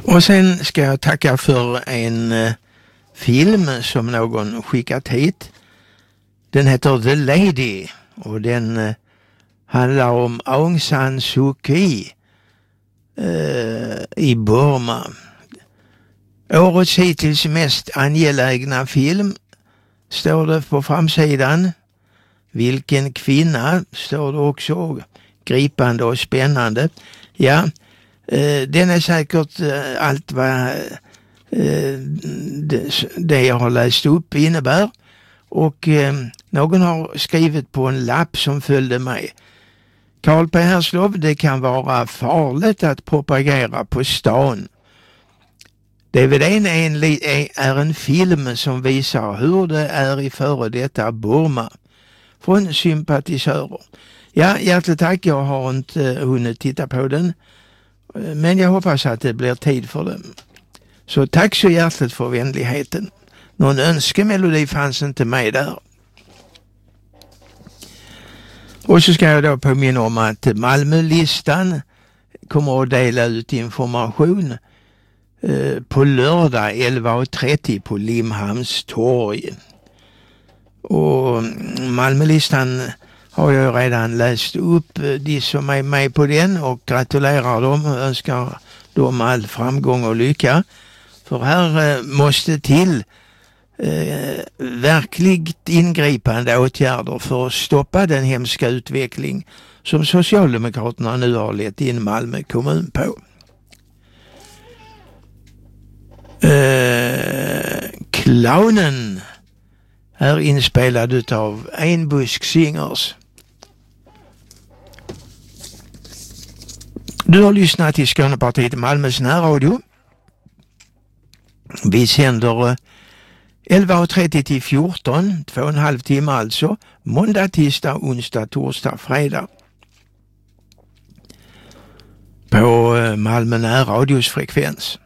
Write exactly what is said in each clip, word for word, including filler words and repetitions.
Och sen ska jag tacka för en eh, film som någon skickat hit. Den heter The Lady och den eh, handlar om Aung San Suu Kyi eh, i Burma. Årets hittills mest angelägna film står det på framsidan. Vilken kvinna står det också, gripande och spännande. Ja, eh, den är säkert eh, allt vad eh, det, det jag har läst upp innebär. Och eh, någon har skrivit på en lapp som följde mig. Karl Perslov, det kan vara farligt att propagera på stan. D V D:n är en, är en film som visar hur det är i före detta Burma. Från sympatisörer. Ja, hjärtligt tack. Jag har inte hunnit titta på den. Men jag hoppas att det blir tid för den. Så tack så hjärtligt för vänligheten. Någon önskemelodi fanns inte med där. Och så ska jag då påminna om att Malmölistan kommer att dela ut information eh, på lördag elva trettio på Limhamns torg. Och Malmölistan har jag redan läst upp de som är med på den och gratulerar dem och önskar dem all framgång och lycka. För här eh, måste till eh, verkligt ingripande åtgärder för att stoppa den hemska utveckling som Socialdemokraterna nu har lett in Malmö kommun på. Eh, clownen är inspelad utav Einbusk Singers. Du har lyssnat till Skånepartiet i Malmös närradio. Vi sänder elva trettio till fjorton, två och en halv timme alltså, måndag, tisdag, onsdag, torsdag, fredag. På Malmö närradios frekvens.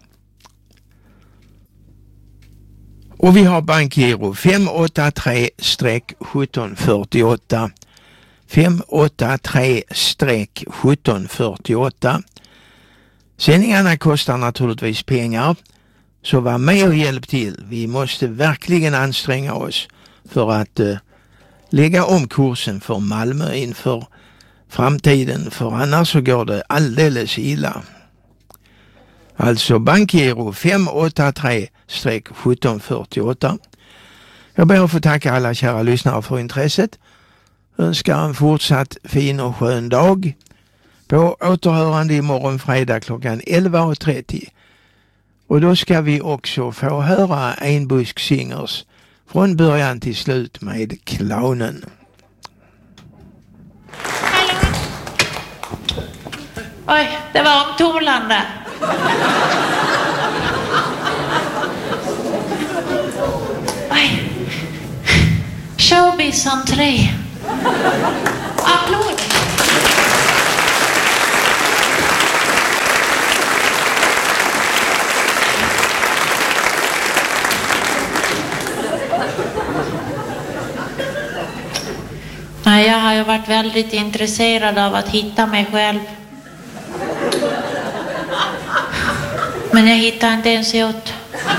Och vi har bankgiro fem åtta tre sjutton fyrtioåtta. fem åtta tre sjutton fyrtioåtta. Sändningarna kostar naturligtvis pengar. Så var med och hjälp till. Vi måste verkligen anstränga oss för att uh, lägga om kursen för Malmö inför framtiden. För annars så går det alldeles illa. Alltså bankgiro fem åtta tre sjutton fyrtioåtta. Jag ber att få tacka alla kära lyssnare för intresset. Önskar en fortsatt fin och skön dag. På återhörande imorgon fredag klockan elva trettio. Och då ska vi också få höra Einbusk Singers från början till slut med clownen. Hallå. Oj, det var omtumlande. Oj. Showbiz entré. Applåd. Nej, jag har ju varit väldigt intresserad av att hitta mig själv. Men jag hittar inte ens ut.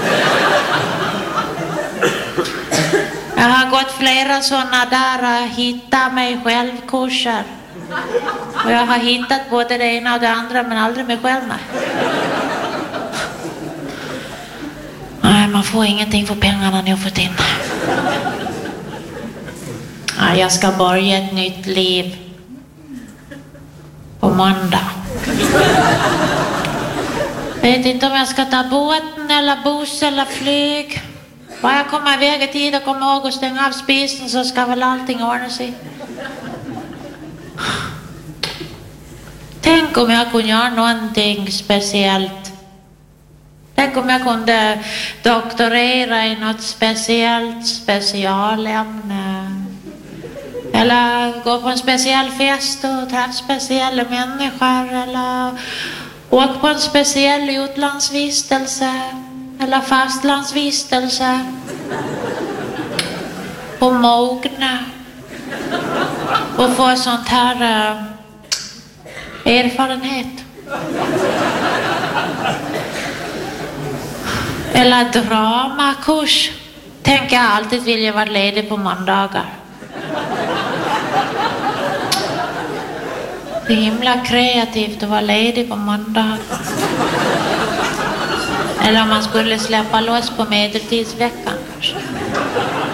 Jag har gått flera sådana där hitta mig själv-kurser. Och jag har hittat både det ena och det andra, men aldrig mig själv. Nej, man får ingenting för pengarna nu för tiden. Ja, jag ska börja ett nytt liv på måndag. Jag vet inte om jag ska ta båten eller buss eller flyg. Bara jag kommer iväg i tid och kommer ihåg att stänga av spisen så ska väl allting ordna sig. Tänk om jag kunde göra någonting speciellt. Tänk om jag kunde doktorera i något speciellt specialämne. Eller gå på en speciell fest och träffa speciella människor. Eller åka på en speciell utlandsvistelse. Eller fastlandsvistelse. Och mogna. Och få sånt här uh, erfarenhet. Eller dramakurs. Tänker jag alltid vilja vara ledig på måndagar. Det är himla kreativt att vara ledig på måndagar. Eller om man skulle släppa loss på medeltidsveckan kanske.